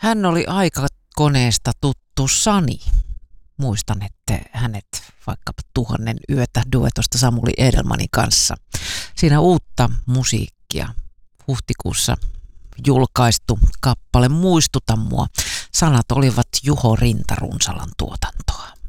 Hän oli aikakoneesta tuttu Sani. Muistan, että hänet vaikkapa 1000 yötä duetosta Samuli Edelmanin kanssa. Siinä uutta musiikkia. Huhtikuussa julkaistu kappale Muistuta mua. Sanat olivat Juho Rintarunsalan tuotantoa.